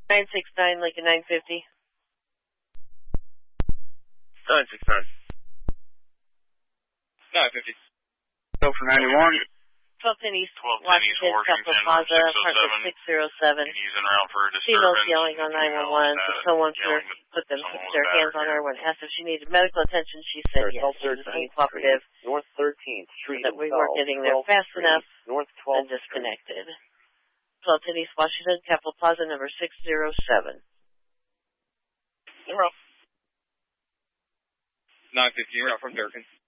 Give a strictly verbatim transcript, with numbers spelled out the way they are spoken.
nine six nine, Lincoln nine fifty. nine six nine. nine fifty. Go for ninety-one. twelve ten East, twelve ten East Washington, Washington, Capitol Plaza, six oh apartment seven. six oh seven. He's en route for a Females disturbance. yelling on nine one one, so someone put, put them, someone was their hands battered on her. here. When asked if she needed medical attention, she said yes, she was being cooperative, North thirteenth Street. that we weren't getting there fast enough, North and twelfth disconnected. twelve ten East Washington, Capitol Plaza, number six oh seven. Zero. nine fifty, you're out from Durkin.